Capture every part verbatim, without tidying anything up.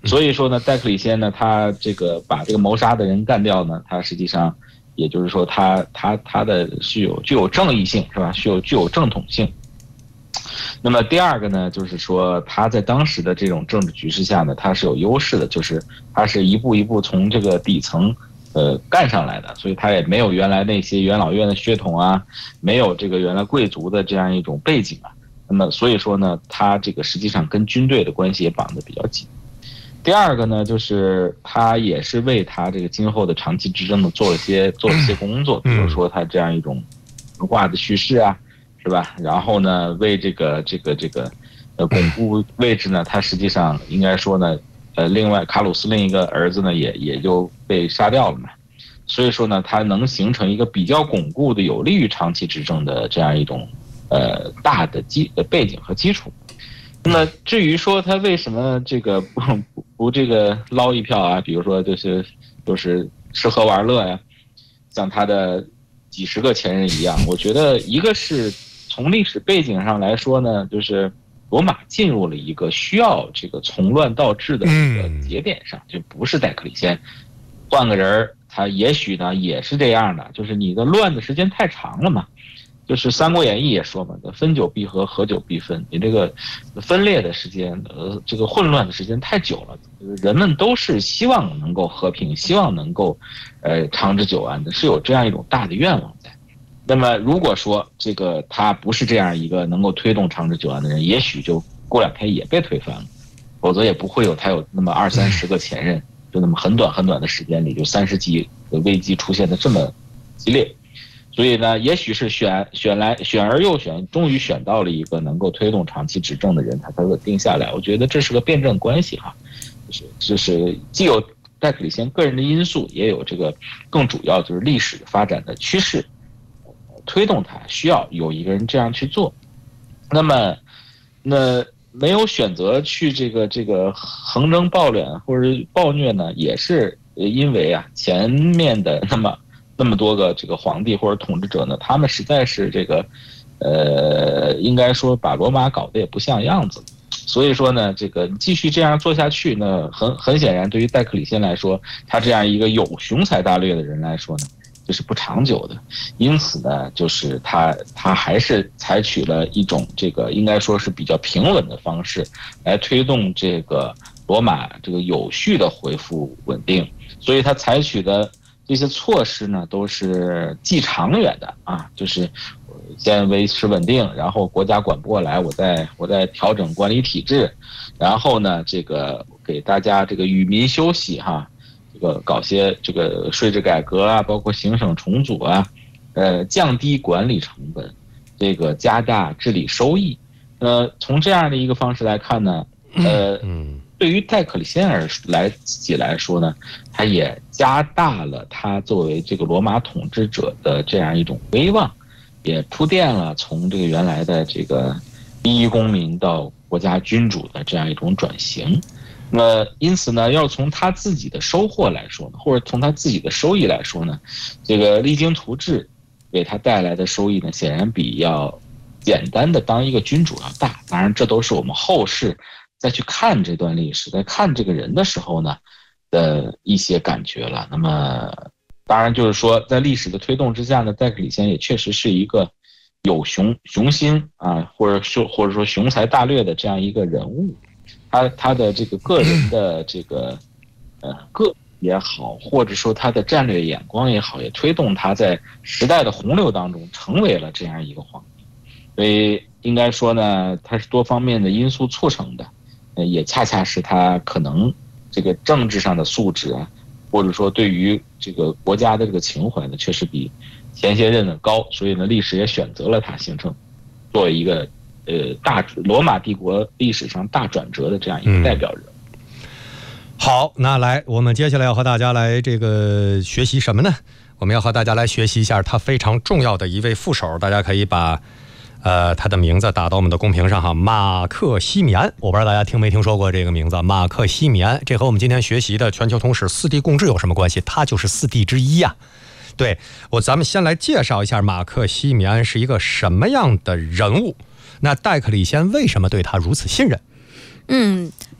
所以说呢，戴克里先呢，他这个把这个谋杀的人干掉呢，他实际上也就是说他他他的具有具有正义性是吧？具有具有正统性。那么第二个呢，就是说他在当时的这种政治局势下呢，他是有优势的，就是他是一步一步从这个底层呃干上来的，所以他也没有原来那些元老院的血统啊，没有这个原来贵族的这样一种背景啊。那么所以说呢，他这个实际上跟军队的关系也绑得比较紧。第二个呢，就是他也是为他这个今后的长期执政呢做了些做了些工作，比如说他这样一种文化的叙事啊。是吧？然后呢，为这个这个这个呃巩固位置呢，他实际上应该说呢，呃，另外卡鲁斯另一个儿子呢也也就被杀掉了嘛，所以说呢，他能形成一个比较巩固的、有利于长期执政的这样一种呃大的基的背景和基础。那么至于说他为什么这个不不不这个捞一票啊，比如说就是就是吃喝玩乐呀，像他的几十个前任一样，我觉得一个是。从历史背景上来说呢，就是罗马进入了一个需要这个从乱到治的这个节点上，就不是戴克里先换个人，他也许呢也是这样的，就是你的乱的时间太长了嘛，就是《三国演义》也说嘛，分久必合，合久必分，你这个分裂的时间，呃，这个混乱的时间太久了，人们都是希望能够和平，希望能够呃长治久安的，是有这样一种大的愿望在。那么如果说这个他不是这样一个能够推动长治久安的人，也许就过两天也被推翻了，否则也不会有他有那么二三十个前任，就那么很短很短的时间里，就三十级的危机出现的这么激烈。所以呢，也许是选选来选而又选，终于选到了一个能够推动长期执政的人，他才稳定下来。我觉得这是个辩证关系哈，就是就是既有戴克里先个人的因素，也有这个更主要就是历史发展的趋势。推动它需要有一个人这样去做，那么那没有选择去这个这个横征暴敛或者暴虐呢，也是因为啊前面的那么那么多个这个皇帝或者统治者呢，他们实在是这个呃应该说把罗马搞得也不像样子，所以说呢，这个继续这样做下去呢，很很显然对于戴克里先来说，他这样一个有雄才大略的人来说呢。这是不长久的，因此呢，就是他他还是采取了一种这个应该说是比较平稳的方式，来推动这个罗马这个有序的恢复稳定。所以他采取的这些措施呢，都是既长远的啊，就是先维持稳定，然后国家管不过来，我再我再调整管理体制，然后呢，这个给大家这个与民休息哈。这个搞些这个税制改革啊，包括行省重组啊，呃，降低管理成本，这个加大治理收益。呃，从这样的一个方式来看呢，呃，对于戴克里先而来自己来说呢，他也加大了他作为这个罗马统治者的这样一种威望，也铺垫了从这个原来的这个第一公民到国家君主的这样一种转型。那么因此呢，要从他自己的收获来说呢，或者从他自己的收益来说呢，这个励精图治给他带来的收益呢，显然比要简单的当一个君主要大。当然这都是我们后世再去看这段历史，在看这个人的时候呢的一些感觉了。那么当然就是说在历史的推动之下呢，戴克里先也确实是一个有雄雄心啊，或者说或者说雄才大略的这样一个人物。他他的这个个人的这个呃个也好，或者说他的战略眼光也好，也推动他在时代的洪流当中成为了这样一个皇帝。所以应该说呢，他是多方面的因素促成的，也恰恰是他可能这个政治上的素质啊，或者说对于这个国家的这个情怀呢，确实比前些任的高。所以呢，历史也选择了他形成作为一个。呃，大罗马帝国历史上大转折的这样一个代表人。 嗯、好，那来，我们接下来要和大家来这个学习什么呢？我们要和大家来学习一下他非常重要的一位副手，大家可以把呃他的名字打到我们的公屏上哈，马克西米安。我不知道大家听没听说过这个名字，马克西米安，这和我们今天学习的全球通史四帝共治有什么关系？他就是四帝之一呀、啊。对我，咱们先来介绍一下马克西米安是一个什么样的人物。那戴克里先为什么对他如此信任？ 嗯，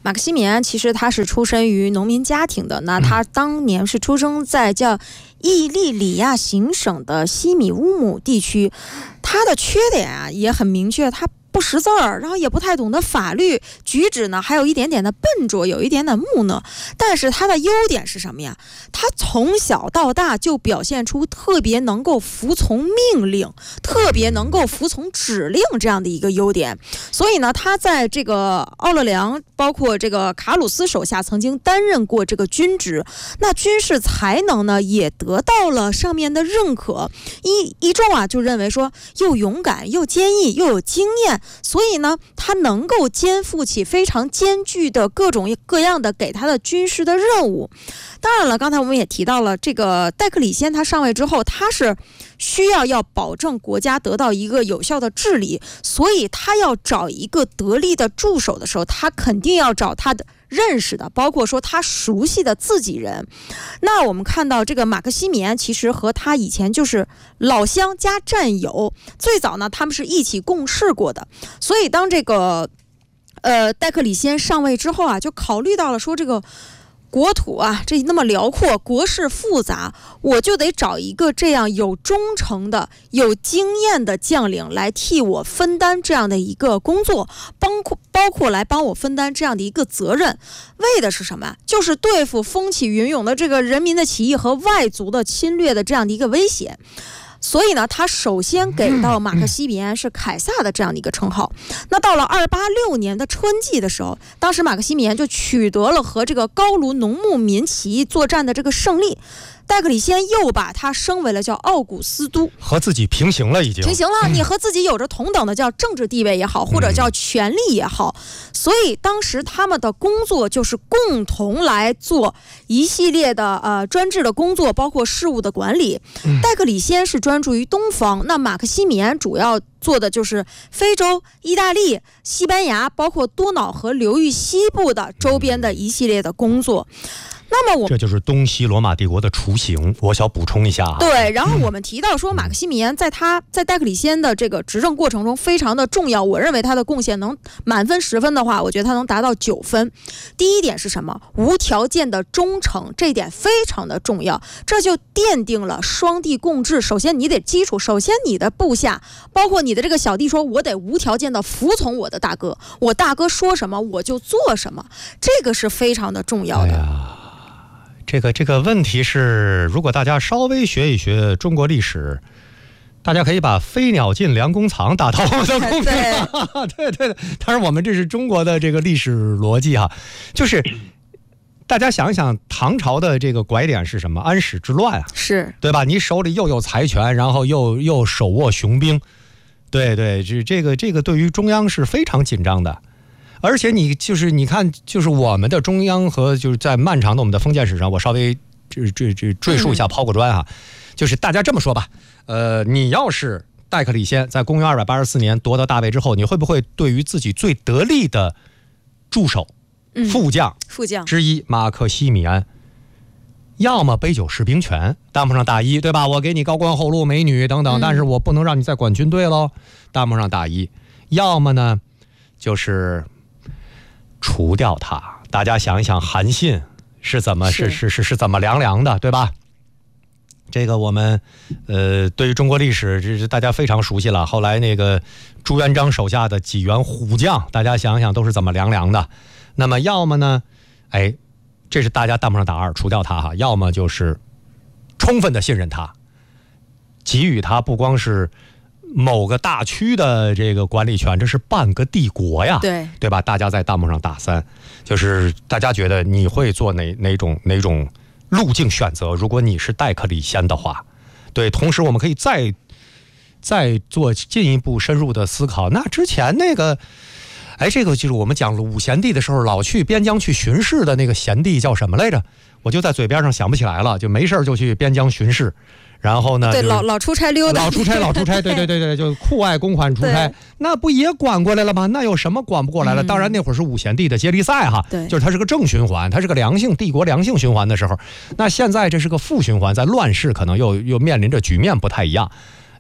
马克西米安其实他是出身于农民家庭的，那他当年是出生在叫伊利里亚行省的西米乌姆地区。他的缺点啊也很明确，他不识字儿，然后也不太懂得法律，举止呢还有一点点的笨拙，有一点点木讷。但是他的优点是什么呀？他从小到大就表现出特别能够服从命令，特别能够服从指令这样的一个优点。所以呢，他在这个奥勒良，包括这个卡鲁斯手下曾经担任过这个军职，那军事才能呢也得到了上面的认可。一一众啊就认为说，又勇敢又坚毅又有经验。所以呢，他能够肩负起非常艰巨的各种各样的给他的军事的任务。当然了，刚才我们也提到了，这个戴克里先他上位之后，他是需要要保证国家得到一个有效的治理，所以他要找一个得力的助手的时候，他肯定要找他的认识的，包括说他熟悉的自己人。那我们看到这个马克西米安其实和他以前就是老乡加战友，最早呢他们是一起共事过的。所以当这个呃戴克里先上位之后啊，就考虑到了说，这个国土啊这那么辽阔，国事复杂，我就得找一个这样有忠诚的有经验的将领来替我分担这样的一个工作，包括包括来帮我分担这样的一个责任。为的是什么？就是对付风起云涌的这个人民的起义和外族的侵略的这样的一个威胁。所以呢，他首先给到马克西米安是凯撒的这样的一个称号。那到了二八六年的春季的时候，当时马克西米安就取得了和这个高卢农牧民起义作战的这个胜利。戴克里先又把他升为了叫奥古斯都， 和自己平行了，已经平行了。你和自己有着同等的叫政治地位也好，或者叫权力也好，所以当时他们的工作就是共同来做一系列的呃专制的工作，包括事务的管理。戴克里先是专注于东方，那马克西米安主要做的就是非洲、意大利、西班牙，包括多瑙河流域西部的周边的一系列的工作。那么我这就是东西罗马帝国的雏形。我想补充一下啊， 对，然后我们提到说马克西米安在他在戴克里先的这个执政过程中非常的重要，我认为他的贡献能满分十分的话，我觉得他能达到九分。第一点是什么？无条件的忠诚，这一点非常的重要，这就奠定了双帝共治。首先你得基础，首先你的部下，包括你的这个小弟说，我得无条件的服从我的大哥，我大哥说什么我就做什么，这个是非常的重要的。哎呀， 这个这个问题是，如果大家稍微学一学中国历史，大家可以把飞鸟尽，良弓藏打到我们的公屏。对对对，当然我们这是中国的这个历史逻辑哈，就是大家想想唐朝的这个拐点是什么？安史之乱啊， 是对吧？你手里又有财权，然后又又手握雄兵，对对，这这个这个对于中央是非常紧张的。而且你就是你看，就是我们的中央和就是在漫长的我们的封建史上，我稍微这这这赘述一下，抛个砖哈，就是大家这么说吧，呃，你要是戴克里先在公元二百八十四年夺得大位之后，你会不会对于自己最得力的助手、副将、 副将之一马克西米安，要么杯酒释兵权，当不上大衣，对吧？我给你高官厚禄、美女等等，但是我不能让你再管军队喽，当不上大衣。要么呢，就是除掉他。大家想一想，韩信是怎么是是是是怎么凉凉的，对吧？这个我们呃对于中国历史这是大家非常熟悉了。后来那个朱元璋手下的几员虎将，大家想想都是怎么凉凉的。那么要么呢，哎，这是大家当不上大二，除掉他哈；要么就是充分的信任他，给予他不光是某个大区的这个管理权，这是半个帝国呀， 对对吧？大家在弹幕上打三，就是大家觉得你会做哪哪种哪种路径选择？如果你是戴克里先的话，对。同时，我们可以再再做进一步深入的思考。那之前那个，哎，这个就是我们讲五贤帝的时候，老去边疆去巡视的那个贤帝叫什么来着？我就在嘴边上想不起来了，就没事就去边疆巡视。然后呢？ 对，老老出差溜达， 老出差，老出差，对对对对，就酷爱公款出差，那不也管过来了吗？那有什么管不过来了？嗯、当然那会儿是五贤帝的接力赛哈， 对， 就是它是个正循环，它是个良性帝国良性循环的时候。那现在这是个负循环，在乱世可能又又面临着局面不太一样。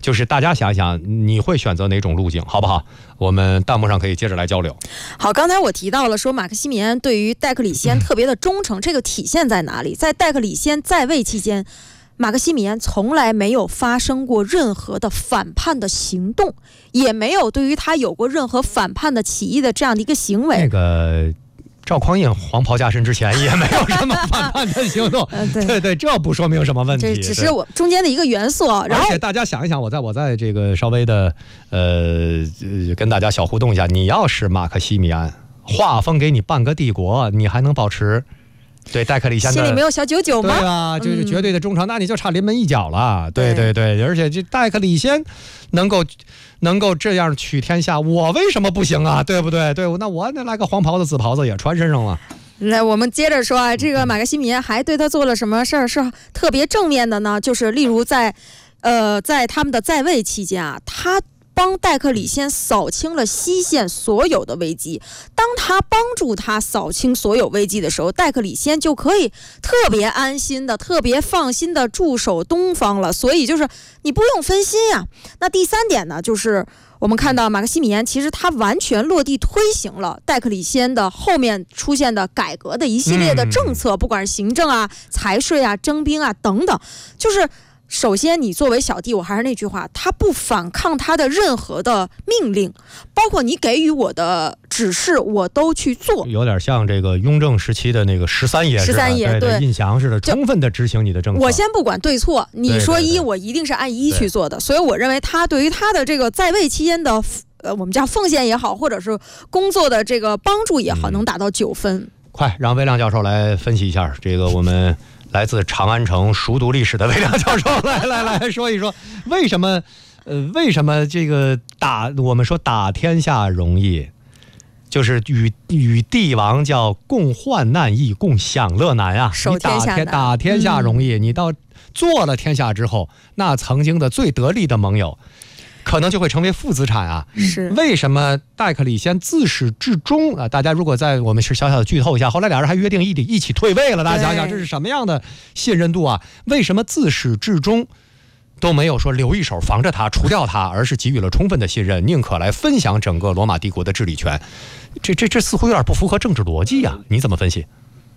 就是大家想一想，你会选择哪种路径，好不好？我们弹幕上可以接着来交流。 好，刚才我提到了说马克西米安对于戴克里先特别的忠诚，这个体现在哪里？在戴克里先在位期间，马克西米安从来没有发生过任何的反叛的行动，也没有对于他有过任何反叛的起义的这样的一个行为。 那个赵匡胤黄袍加身之前也没有什么反叛的行动， 呃、对对对，这不说明什么问题， 这只是我中间的一个元素。然后而且大家想一想，我在我在这个稍微的呃跟大家小互动一下，你要是马克西米安划分给你半个帝国，你还能保持对戴克里先的心里没有小九九吗？ 对啊，就是绝对的忠诚，嗯、那你就差临门一脚了。对对对，而且这戴克里先能够能够这样取天下，我为什么不行啊？对不对？对，那我那来个黄袍子紫袍子也穿身上了。 来，我们接着说啊，这个马克西米安还对他做了什么事儿是特别正面的呢？就是例如在，呃，在他们的在位期间啊，他帮戴克里先扫清了西线所有的危机。当他帮助他扫清所有危机的时候，戴克里先就可以特别安心的、特别放心的驻守东方了。所以就是你不用分心呀、啊。那第三点呢，就是我们看到马克西米安其实他完全落地推行了戴克里先的后面出现的改革的一系列的政策，不管是行政啊、财税啊、征兵啊等等，就是。首先你作为小弟，我还是那句话，他不反抗他的任何的命令，包括你给予我的指示我都去做， 有点像这个雍正时期的那个十三爷， 十三爷对胤祥似的，充分的执行你的政策。 我先不管对错，你说一我一定是按一去做的。所以我认为他对于他的这个在位期间的呃我们叫奉献也好，或者是工作的这个帮助也好，嗯、能达到九分。 快让魏亮教授来分析一下这个我们来自长安城熟读历史的魏亮教授来来来说一说，为什么呃为什么这个打我们说打天下容易，就是与与帝王叫共患难易，共享乐难啊。 守天下难， 你打天打天下容易，嗯、你到做了天下之后，那曾经的最得力的盟友。可能就会成为负资产啊！ 是为什么戴克里先自始至终啊？大家如果在我们是小小的剧透一下，后来俩人还约定一起一起退位了。大家想想，这是什么样的信任度啊？为什么自始至终都没有说留一手防着他、除掉他，而是给予了充分的信任，宁可来分享整个罗马帝国的治理权？这这这似乎有点不符合政治逻辑啊！你怎么分析？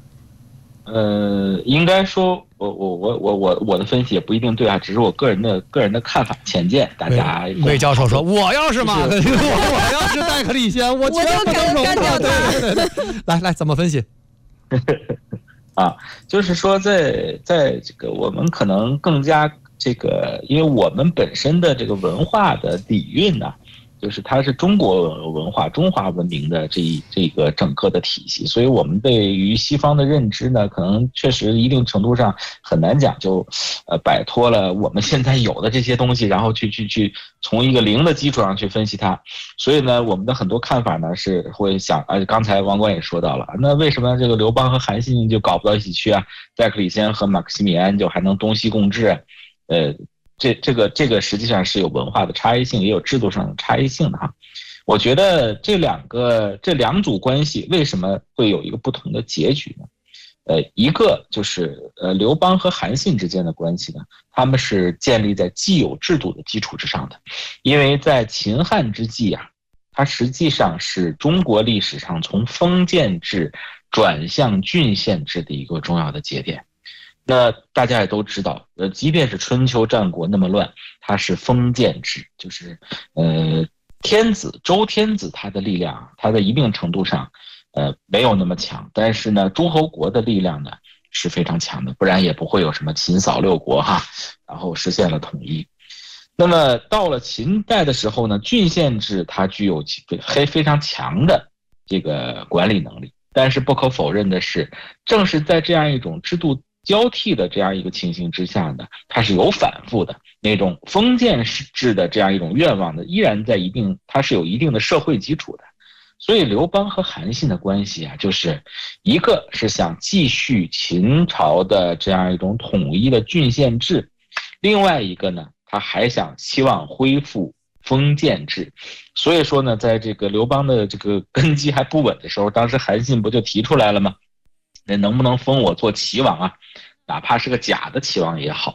呃，应该说，我我我我我我的分析也不一定对啊，只是我个人的个人的看法浅见，大家。 魏教授说：“我要是马克，我我要是戴克里先，我绝不能容他。”对对对对，来来，怎么分析？ 啊，就是说在，在在这个我们可能更加这个，因为我们本身的这个文化的底蕴呢、啊。就是它是中国文化、中华文明的这一这个整个的体系，所以我们对于西方的认知呢，可能确实一定程度上很难讲就，呃，摆脱了我们现在有的这些东西，然后去去去从一个零的基础上去分析它。所以呢，我们的很多看法呢是会想，啊，刚才王冠也说到了，那为什么这个刘邦和韩信就搞不到一起去啊？戴克里先和马克西米安就还能东西共治？呃。这这个这个实际上是有文化的差异性，也有制度上的差异性的哈。我觉得这两个这两组关系为什么会有一个不同的结局呢？呃，一个就是呃刘邦和韩信之间的关系呢，他们是建立在既有制度的基础之上的，因为在秦汉之际啊，它实际上是中国历史上从封建制转向郡县制的一个重要的节点。那大家也都知道，呃，即便是春秋战国那么乱，它是封建制，就是，呃，天子周天子他的力量，他在一定程度上，呃，没有那么强，但是呢，诸侯国的力量呢是非常强的，不然也不会有什么秦扫六国哈，然后实现了统一。那么到了秦代的时候呢，郡县制它具有非非常强的这个管理能力，但是不可否认的是，正是在这样一种制度交替的这样一个情形之下呢，它是有反复的，那种封建制的这样一种愿望呢，依然在一定，它是有一定的社会基础的。所以刘邦和韩信的关系啊，就是一个是想继续秦朝的这样一种统一的郡县制，另外一个呢，他还想希望恢复封建制。所以说呢，在这个刘邦的这个根基还不稳的时候，当时韩信不就提出来了吗？那能不能封我做齐王啊？哪怕是个假的齐王也好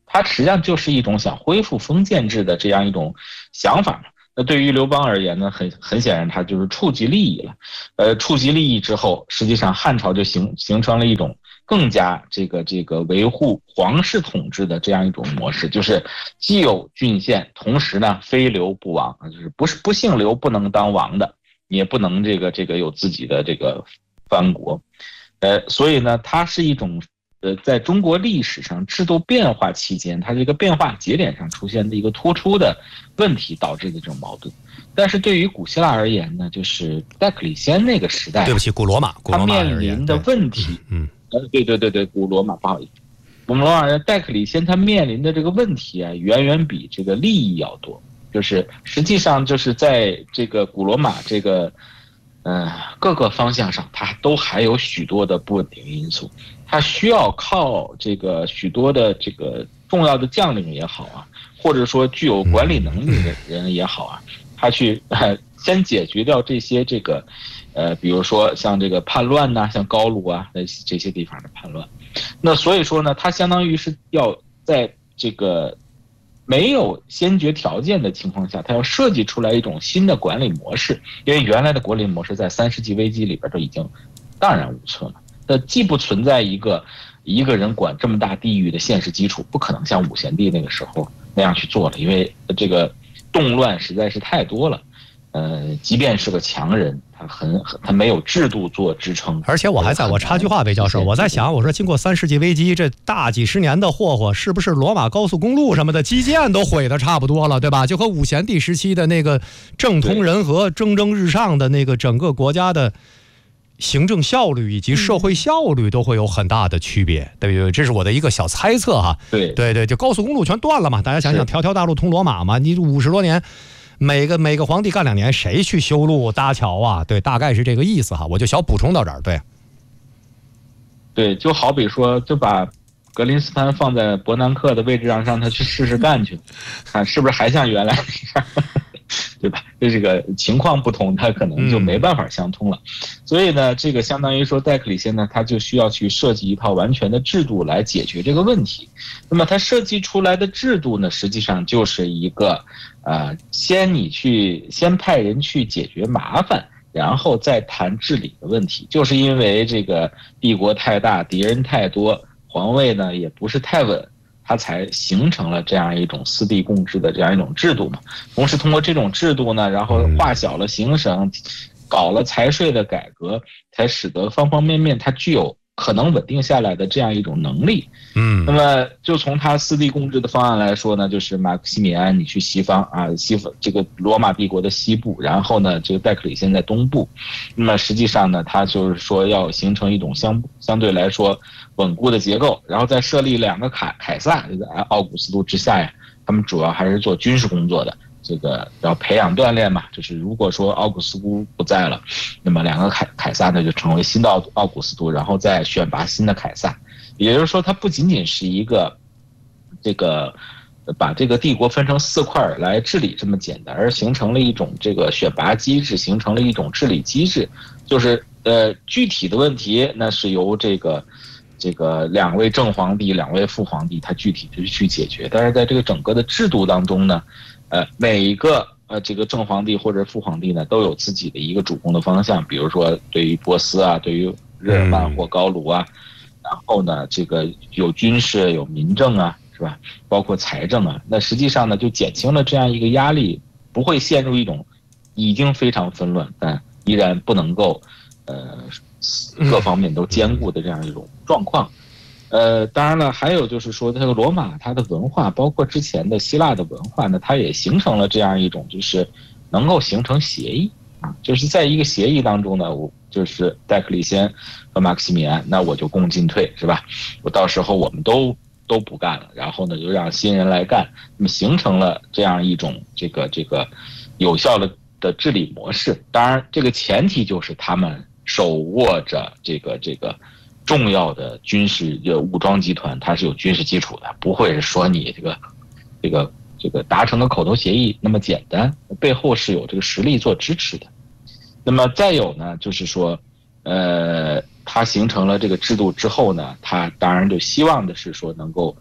它实际上就是一种想恢复封建制的这样一种想法。那对于刘邦而言呢，很很显然他就是触及利益了，呃，触及利益之后，实际上汉朝就形形成了一种更加这个这个维护皇室统治的这样一种模式，就是既有郡县，同时呢非刘不王，就是不是不姓刘不能当王的，也不能这个这个有自己的这个藩国，呃，所以呢，它是一种。呃，在中国历史上制度变化期间，它这个变化节点上出现的一个突出的问题导致的这种矛盾。但是对于古希腊而言呢，就是戴克里先那个时代， 对不起，古罗马，古罗马他面临的问题， 嗯， 呃，对对对对，古罗马，不好意思，古罗马人戴克里先他面临的这个问题啊，远远比这个利益要多。就是实际上就是在这个古罗马这个。呃，各个方向上，它都还有许多的不稳定因素，它需要靠这个许多的这个重要的将领也好啊，或者说具有管理能力的人也好啊，他去呃先解决掉这些这个，呃，比如说像这个叛乱呐、啊，像高卢啊这些地方的叛乱，那所以说呢，它相当于是要在这个。没有先决条件的情况下，他要设计出来一种新的管理模式，因为原来的管理模式在三世纪危机里边都已经荡然无存了。它既不存在一个一个人管这么大地域的现实基础，不可能像武贤帝那个时候那样去做了，因为这个动乱实在是太多了。呃，即便是个强人，他很他没有制度做支撑。 而且我还在我插句话，魏教授，我在想，我说经过三世纪危机这大几十年的霍霍，是不是罗马高速公路什么的基建都毁的差不多了，对吧？就和武贤帝时期的那个政通人和、蒸蒸日上的那个整个国家的行政效率以及社会效率都会有很大的区别，对不对？这是我的一个小猜测哈。 对对对，就高速公路全断了嘛，大家想想，条条大路通罗马嘛，你五十多年。每个每个皇帝干两年，谁去修路搭桥啊？对，大概是这个意思哈。我就小补充到这儿。对， 对，就好比说，就把格林斯潘放在伯南克的位置上，让他去试试干去，看是不是还像原来那样，对吧？这个情况不同，他可能就没办法相通了。所以呢，这个相当于说，戴克里先呢，他就需要去设计一套完全的制度来解决这个问题。那么他设计出来的制度呢，实际上就是一个。呃，先你去先派人去解决麻烦，然后再谈治理的问题。就是因为这个帝国太大，敌人太多，皇位呢也不是太稳，它才形成了这样一种私地共治的这样一种制度嘛。同时通过这种制度呢，然后划小了行省，搞了财税的改革，才使得方方面面它具有可能稳定下来的这样一种能力。 嗯， 那么就从他私地共治的方案来说呢，就是马克西米安你去西方啊，西方这个罗马帝国的西部，然后呢，这个戴克里先在东部。那么实际上呢，他就是说要形成一种相相对来说稳固的结构，然后再设立两个凯凯撒，就在奥古斯都之下呀，他们主要还是做军事工作的。这个要培养锻炼嘛，就是如果说奥古斯都不在了，那么两个凯凯撒呢就成为新的奥奥古斯都，然后再选拔新的凯撒。也就是说，它不仅仅是一个这个把这个帝国分成四块来治理这么简单，而形成了一种这个选拔机制，形成了一种治理机制。就是呃具体的问题，那是由这个这个两位正皇帝、两位副皇帝他具体的去解决。但是在这个整个的制度当中呢，呃，每一个呃这个正皇帝或者副皇帝呢，都有自己的一个主攻的方向。比如说，对于波斯啊，对于日耳曼或高卢啊，然后呢，这个有军事、有民政啊，是吧？包括财政啊，那实际上呢，就减轻了这样一个压力，不会陷入一种已经非常纷乱，但依然不能够呃各方面都兼顾的这样一种状况。呃，当然了，还有就是说，这个罗马它的文化，包括之前的希腊的文化呢，它也形成了这样一种，就是能够形成协议啊，就是在一个协议当中呢，我就是戴克里先和马克西米安，那我就共进退，是吧？我到时候我们都都不干了，然后呢，就让新人来干，那么形成了这样一种这个这个有效的的治理模式。当然，这个前提就是他们手握着这个这个。重要的军事的武装集团，它是有军事基础的，不会是说你这个这个这个达成个口头协议那么简单，背后是有这个实力做支持的。那么再有呢，就是说，呃，它形成了这个制度之后呢，它当然就希望的是说能够，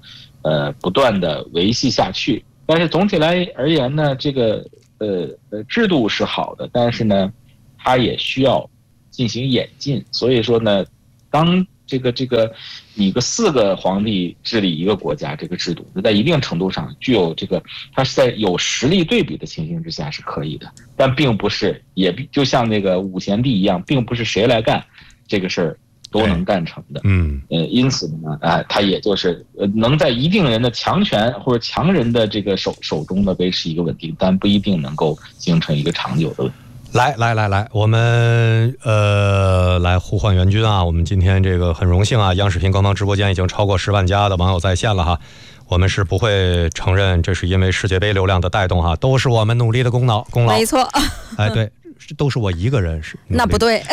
呃不断的维系下去。但是总体来而言呢，这个呃呃制度是好的，但是呢，它也需要进行演进。所以说呢，当这个这个你个四个皇帝治理一个国家这个制度，在一定程度上具有这个，它是在有实力对比的情形之下是可以的，但并不是也就像那个五贤帝一样，并不是谁来干这个事儿都能干成的。 嗯， 呃，因此呢，哎、呃，它也就是呃能在一定人的强权或者强人的这个手手中呢维持一个稳定，但不一定能够形成一个长久的稳定。 来来来来，我们呃来呼唤援军啊！我们今天这个很荣幸啊，央视频官方直播间已经超过十万加的网友在线了哈。我们是不会承认这是因为世界杯流量的带动哈，都是我们努力的功劳功劳。 没错， 哎对，都是我一个人是。 那不对。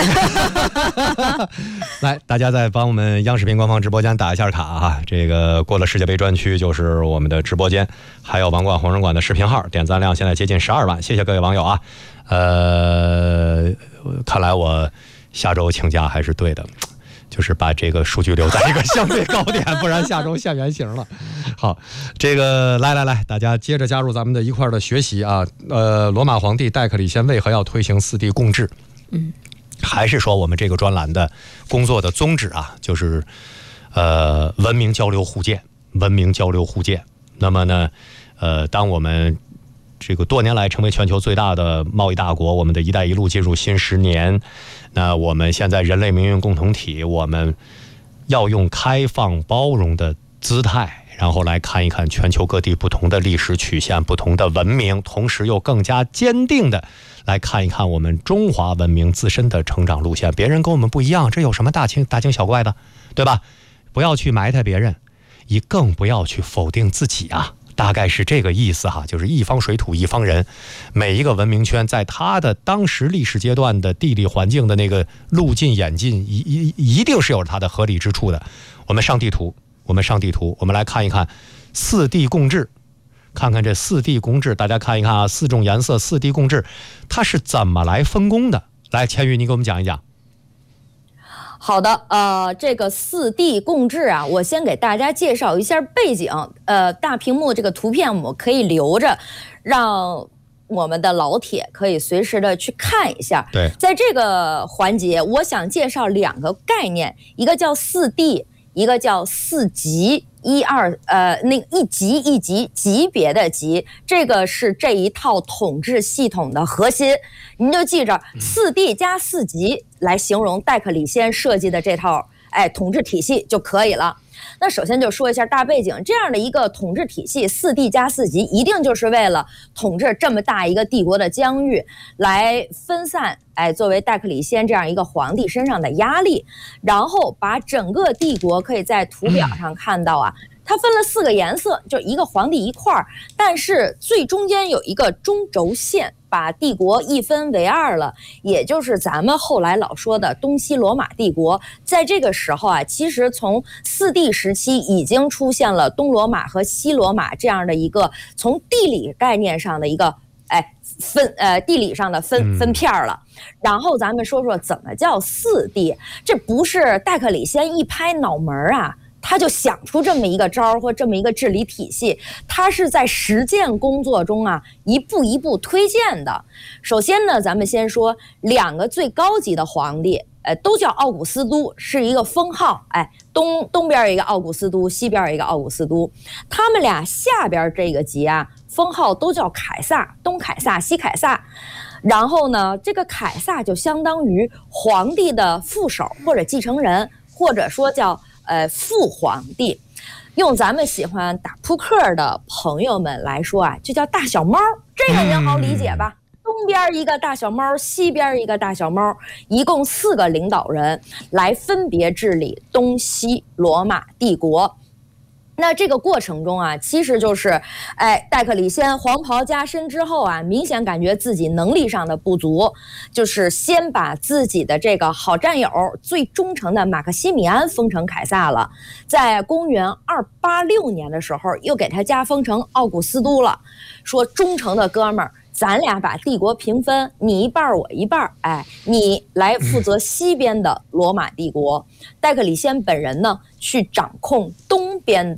来，大家再帮我们央视频官方直播间打一下卡啊！这个过了世界杯专区就是我们的直播间，还有王冠红人馆的视频号，点赞量现在接近十二万，谢谢各位网友啊！呃，看来我下周请假还是对的，就是把这个数据留在一个相对高点，不然下周现原形了。好，这个来来来，大家接着加入咱们的一块的学习啊。呃，罗马皇帝戴克里先为何要推行四帝共治？ 嗯， 还是说我们这个专栏的工作的宗旨啊，就是呃文明交流互鉴，文明交流互鉴。那么呢，呃，当我们这个多年来成为全球最大的贸易大国，我们的一带一路进入新十年，那我们现在人类命运共同体，我们要用开放包容的姿态，然后来看一看全球各地不同的历史曲线，不同的文明，同时又更加坚定的来看一看我们中华文明自身的成长路线。别人跟我们不一样，这有什么大惊大惊小怪的，对吧？不要去埋汰别人，也更不要去否定自己啊。大概是这个意思哈，就是一方水土一方人，每一个文明圈在它的当时历史阶段的地理环境的那个路径演进，一一一定是有它的合理之处的。我们上地图，我们上地图，我们来看一看四帝共治，看看这四帝共治，大家看一看啊，四种颜色四帝共治，它是怎么来分工的？来，千羽，你给我们讲一讲。 好的，呃，这个四帝共治啊，我先给大家介绍一下背景。呃，大屏幕这个图片我们可以留着，让我们的老铁可以随时的去看一下。 对， 在这个环节，我想介绍两个概念，一个叫四帝，一个叫四级。一二呃，那个一级一级级别的级，这个是这一套统治系统的核心。您就记着四帝加四级来形容戴克里先设计的这套哎统治体系就可以了。那首先就说一下大背景，这样的一个统治体系，四帝加四级，一定就是为了统治这么大一个帝国的疆域，来分散哎作为戴克里先这样一个皇帝身上的压力，然后把整个帝国可以在图表上看到啊。它分了四个颜色，就一个皇帝一块儿，但是最中间有一个中轴线，把帝国一分为二了，也就是咱们后来老说的东西罗马帝国。在这个时候啊，其实从四帝时期已经出现了东罗马和西罗马这样的一个从地理概念上的一个哎分呃地理上的分分片了。然后咱们说说怎么叫四帝，这不是戴克里先一拍脑门啊。他就想出这么一个招或这么一个治理体系，他是在实践工作中啊一步一步推荐的。首先呢，咱们先说两个最高级的皇帝，呃，都叫奥古斯都，是一个封号。哎，东东边一个奥古斯都，西边一个奥古斯都，他们俩下边这个级啊，封号都叫凯撒，东凯撒、西凯撒。然后呢，这个凯撒就相当于皇帝的副手或者继承人，或者说叫。呃，副皇帝，用咱们喜欢打扑克的朋友们来说啊，就叫大小猫，这个您好理解吧？东边一个大小猫，西边一个大小猫，一共四个领导人来分别治理东西罗马帝国。那这个过程中啊，其实就是，哎，戴克里先黄袍加身之后啊，明显感觉自己能力上的不足，就是先把自己的这个好战友、最忠诚的马克西米安封成凯撒了，在公元二八六年的时候，又给他加封成奥古斯都了，说忠诚的哥们儿。咱俩把帝国平分，你一半我一半，哎，你来负责西边的罗马帝国，戴克里先本人呢去掌控东边的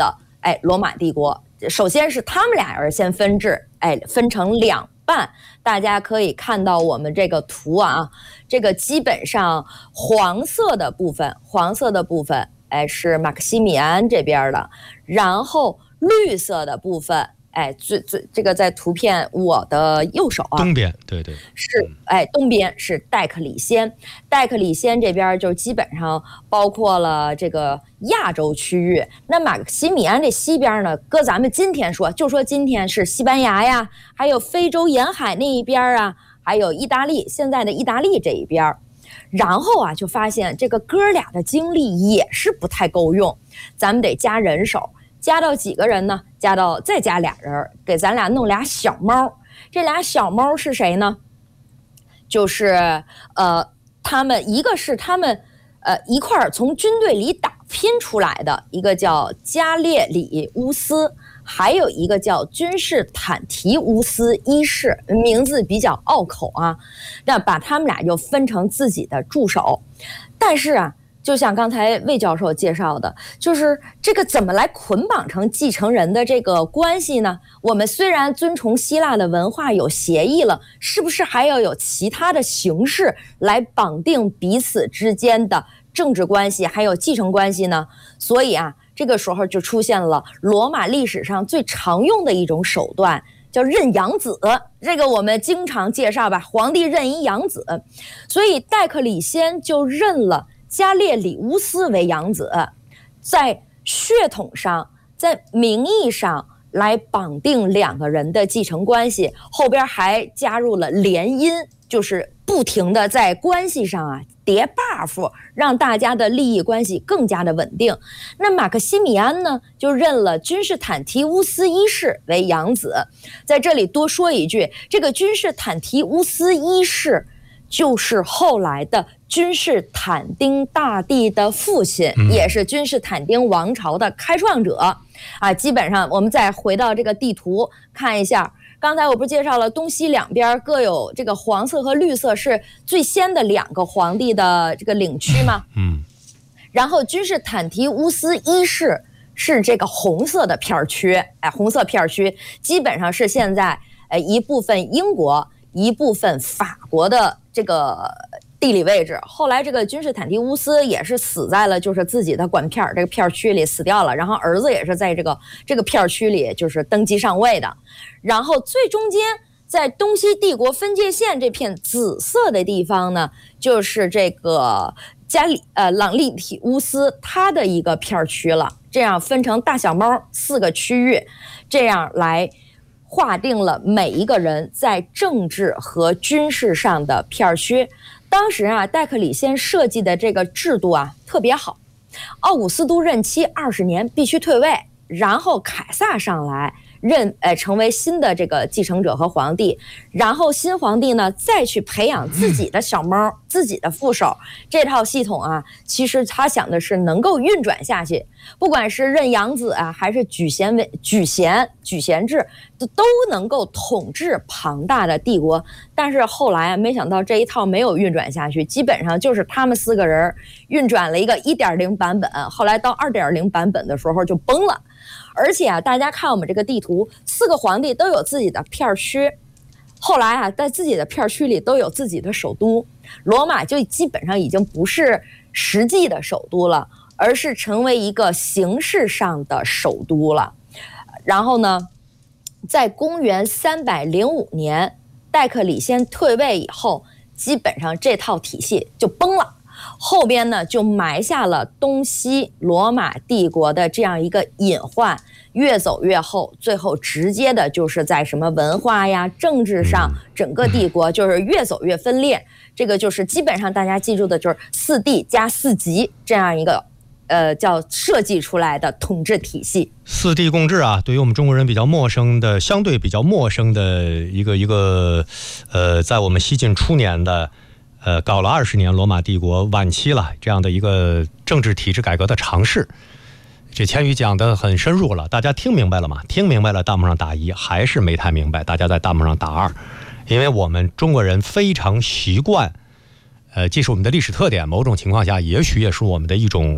哎，罗马帝国首先是他们俩人先分治，哎，分成两半。大家可以看到我们这个图啊，这个基本上黄色的部分，黄色的部分，哎，是马克西米安这边的，然后绿色的部分。哎，最最这个在图片我的右手啊， 东边，对对， 是哎，东边是戴克里先，戴克里先这边就基本上包括了这个亚洲区域。那马克西米安这西边呢，搁咱们今天说，就说今天是西班牙呀，还有非洲沿海那一边啊，还有意大利，现在的意大利这一边。然后啊，就发现这个哥俩的精力也是不太够用，咱们得加人手。加到几个人呢？加到再加俩人，给咱俩弄俩小猫。这俩小猫是谁呢？就是呃，他们一个是他们呃一块儿从军队里打拼出来的，一个叫加列里乌斯，还有一个叫君士坦提乌斯一世，名字比较拗口啊。那把他们俩就分成自己的助手，但是啊。就像刚才魏教授介绍的，就是这个怎么来捆绑成继承人的这个关系呢？我们虽然遵从希腊的文化有协议了，是不是还要有其他的形式来绑定彼此之间的政治关系还有继承关系呢？所以啊，这个时候就出现了罗马历史上最常用的一种手段，叫认养子。这个我们经常介绍吧，皇帝认一养子，所以戴克里先就认了加列里乌斯为养子，在血统上，在名义上来绑定两个人的继承关系，后边还加入了联姻，就是不停的在关系上啊叠 buff， 让大家的利益关系更加的稳定。那马克西米安呢，就认了君士坦提乌斯一世为养子。在这里多说一句，这个君士坦提乌斯一世就是后来的君士坦丁大帝的父亲，也是君士坦丁王朝的开创者啊。基本上我们再回到这个地图看一下，刚才我不是介绍了东西两边各有这个黄色和绿色是最先的两个皇帝的这个领区吗？嗯，然后君士坦提乌斯一世是这个红色的片区，哎，红色片区基本上是现在呃一部分英国一部分法国的这个地理位置。后来这个君士坦提乌斯也是死在了就是自己的管片这个片区里死掉了，然后儿子也是在这个这个片区里就是登基上位的。然后最中间在东西帝国分界线这片紫色的地方呢，就是这个加里呃朗利提乌斯他的一个片区了。这样分成大小猫四个区域，这样来划定了每一个人在政治和军事上的片区。当时啊，戴克里先设计的这个制度啊特别好，奥古斯都任期二十年必须退位，然后凯撒上来任呃成为新的这个继承者和皇帝，然后新皇帝呢再去培养自己的小猫、自己的副手。这套系统啊，其实他想的是能够运转下去，不管是认养子啊，还是举贤为举贤举贤制，都能够统治庞大的帝国。但是后来啊，没想到这一套没有运转下去，基本上就是他们四个人运转了一个 一点零 版本，后来到 二点零 版本的时候就崩了。而且啊，大家看我们这个地图，四个皇帝都有自己的片区，后来啊，在自己的片区里都有自己的首都，罗马就基本上已经不是实际的首都了，而是成为一个形式上的首都了。然后呢，在公元三百零五年，戴克里先退位以后，基本上这套体系就崩了。后边呢就埋下了东西罗马帝国的这样一个隐患，越走越后，最后直接的就是在什么文化呀、政治上，整个帝国就是越走越分裂。这个就是基本上大家记住的就是四帝加四级这样一个呃叫设计出来的统治体系。 四帝共治啊，对于我们中国人比较陌生的，相对比较陌生的一个一个呃，在我们西晋初年的。呃，搞了二十年罗马帝国晚期了，这样的一个政治体制改革的尝试。这千羽讲得很深入了，大家听明白了吗？听明白了，弹幕上打一；还是没太明白，大家在弹幕上打二。因为我们中国人非常习惯，呃，既是我们的历史特点，某种情况下也许也是我们的一种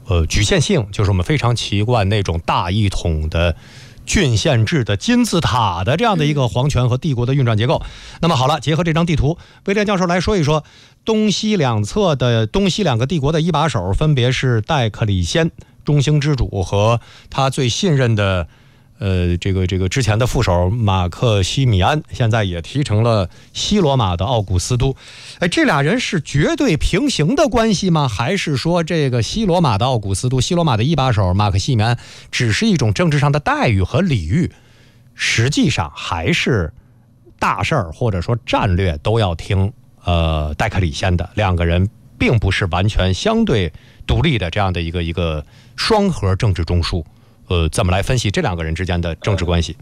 呃局限性，就是我们非常习惯那种大一统的郡县制的金字塔的这样的一个皇权和帝国的运转结构。那么好了，结合这张地图，威廉教授来说一说东西两侧的东西两个帝国的一把手，分别是戴克里先中兴之主和他最信任的呃，这个这个之前的副手马克西米安，现在也提成了西罗马的奥古斯都。哎，这俩人是绝对平行的关系吗？还是说这个西罗马的奥古斯都，西罗马的一把手马克西米安，只是一种政治上的待遇和礼遇？实际上还是大事儿或者说战略都要听呃戴克里先的，两个人并不是完全相对独立的这样的一个一个双核政治中枢。呃，怎么来分析这两个人之间的政治关系？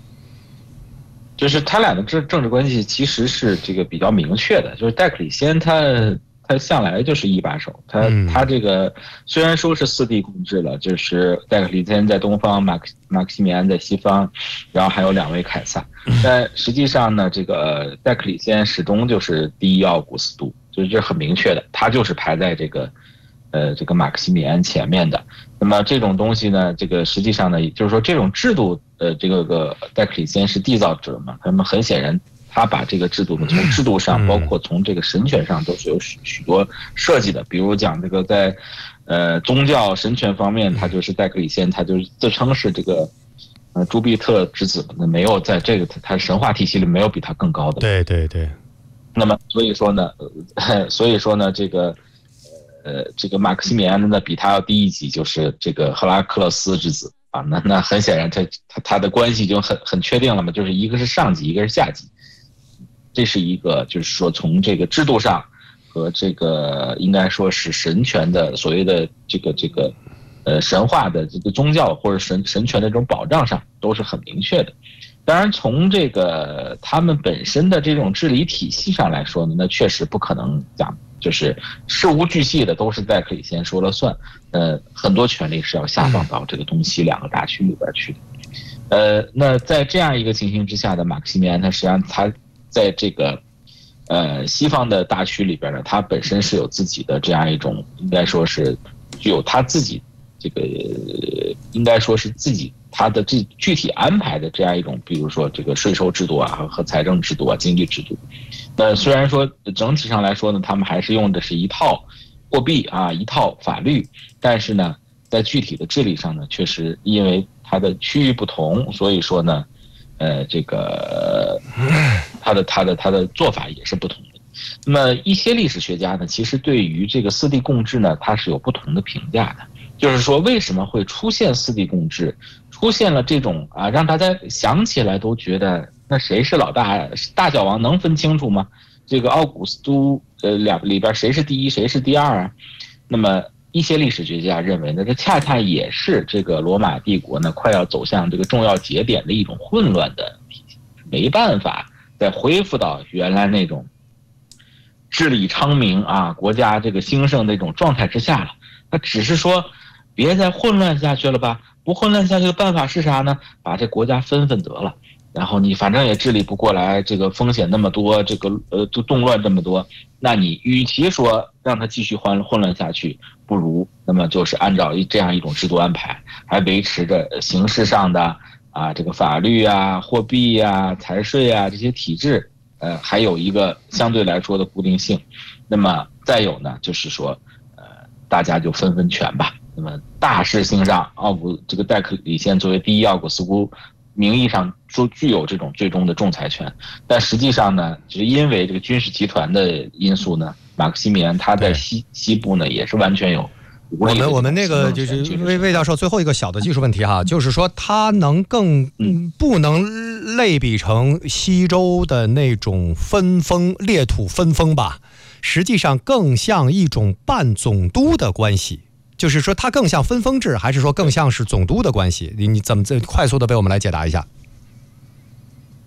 就是他俩的政政治关系其实是这个比较明确的，就是戴克里先他他向来就是一把手，他、嗯、他这个虽然说是四帝共治了，就是戴克里先在东方，马克马克西米安在西方，然后还有两位凯撒，但实际上呢，这个戴克里先始终就是第一奥古斯都，就是这很明确的，他就是排在这个。呃，这个马克西米安前面的，那么这种东西呢，这个实际上呢，就是说这种制度，呃，这个个戴克里先是缔造者嘛，那么很显然，他把这个制度呢，从制度上，包括从这个神权上，都是有许许多设计的。比如讲这个在，呃，宗教神权方面，他就是戴克里先，他就是自称是这个，呃，朱庇特之子，那没有在这个他神话体系里没有比他更高的。 对对对。 那么所以说呢，呃、所以说呢，这个。呃，这个马克西米安呢比他要低一级，就是这个赫拉克勒斯之子啊。那那很显然他，他他的关系就很很确定了嘛，就是一个是上级，一个是下级。这是一个，就是说从这个制度上和这个应该说是神权的所谓的这个这个呃神话的这个宗教或者神神权的这种保障上都是很明确的。当然，从这个他们本身的这种治理体系上来说呢，那确实不可能讲。就是事无巨细的都是戴克里先说了算，呃，很多权力是要下放到这个东西两个大区里边去的，呃，那在这样一个情形之下的马克西米安，他实际上他在这个呃西方的大区里边呢，他本身是有自己的这样一种，应该说是具有他自己这个应该说是自己他的这具体安排的这样一种，比如说这个税收制度啊和财政制度啊、经济制度。那虽然说整体上来说呢，他们还是用的是一套货币啊，一套法律，但是呢，在具体的治理上呢，确实因为它的区域不同，所以说呢，呃，这个它的它的它的做法也是不同的。那么一些历史学家呢，其实对于这个四帝共治呢，它是有不同的评价的，就是说为什么会出现四帝共治，出现了这种啊，让大家想起来都觉得。那谁是老大？大小王能分清楚吗？这个奥古斯都呃两里边谁是第一，谁是第二啊？那么一些历史学家认为呢，这恰恰也是这个罗马帝国呢快要走向这个重要节点的一种混乱的体现，没办法再恢复到原来那种治理昌明啊，国家这个兴盛的这种状态之下了。那只是说，别再混乱下去了吧？不混乱下去的办法是啥呢？把这国家分分得了。然后你反正也治理不过来，这个风险那么多，这个呃就动乱这么多，那你与其说让它继续混混乱下去，不如那么就是按照这样一种制度安排，还维持着形式上的啊这个法律啊、货币啊、财税啊这些体制，呃还有一个相对来说的固定性。那么再有呢，就是说呃大家就分分权吧。那么大事性上，奥古这个戴克里先作为第一奥古斯都。名义上说具有这种最终的仲裁权，但实际上呢，就是因为这个军事集团的因素呢，马克西米安他在西西部呢也是完全有。 我们我们那个就是魏魏教授最后一个小的技术问题哈，就是说他能更不能类比成西周的那种分封列土分封吧？实际上更像一种半总督的关系。就是说，它更像分封制，还是说更像是总督的关系？你你怎么这快速的为我们来解答一下？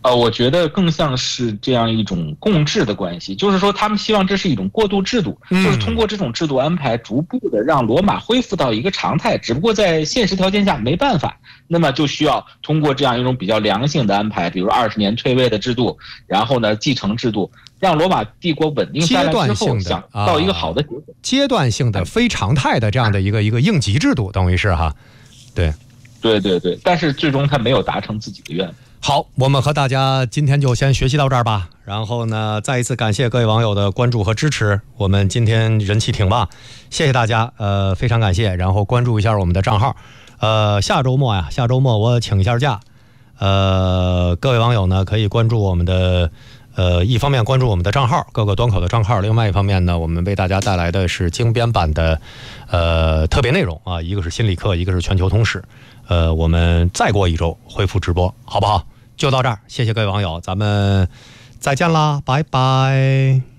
呃，我觉得更像是这样一种共治的关系，就是说他们希望这是一种过渡制度， 嗯、 就是通过这种制度安排，逐步的让罗马恢复到一个常态。只不过在现实条件下没办法，那么就需要通过这样一种比较良性的安排，比如二十年退位的制度，然后呢继承制度，让罗马帝国稳定下来之后，想到一个好的结果。 阶段性的、非常态的这样的一个一个应急制度，等于是哈，对， 对对对，但是最终他没有达成自己的愿望。 好，我们和大家今天就先学习到这儿吧。然后呢，再一次感谢各位网友的关注和支持，我们今天人气挺棒，谢谢大家，呃，非常感谢。然后关注一下我们的账号，呃，下周末呀，下周末我请一下假，呃，各位网友呢可以关注我们的，呃，一方面关注我们的账号，各个端口的账号，另外一方面呢，我们为大家带来的是精编版的，呃，特别内容啊，一个是心理课，一个是全球通史，呃，我们再过一周恢复直播，好不好？就到这儿，谢谢各位网友，咱们再见啦，拜拜。